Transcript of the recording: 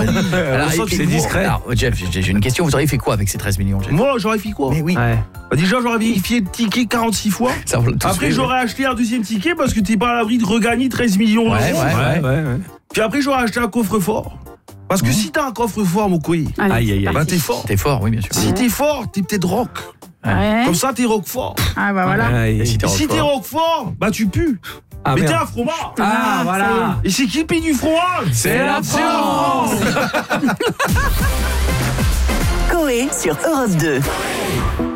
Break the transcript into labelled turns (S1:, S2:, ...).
S1: Alors, c'est discret. Alors, Jeff, j'ai une question. Vous auriez fait quoi avec ces 13 millions, Jeff?
S2: Moi, j'aurais fait quoi?
S1: Mais oui.
S3: Ouais.
S2: Déjà, j'aurais vérifié le ticket 46 fois.
S1: Ça,
S2: après, j'aurais acheté un deuxième ticket parce que t'es pas à l'abri de regagner 13 millions d'euros.
S3: Ouais.
S2: Puis après, j'aurais acheté un coffre-fort. Parce que si t'as un coffre-fort, mon couille, bah t'es fort.
S1: T'es fort, oui, bien sûr.
S2: Si t'es fort, t'es peut-être rock.
S4: Ouais.
S2: Comme ça, t'es roquefort.
S4: Ah bah voilà.
S2: Et si t'es roquefort, bah tu pues. Mais t'es un fromage.
S3: Ah voilà.
S2: Et c'est qui paye du fromage?
S3: C'est la France.
S5: Coé sur Europe 2.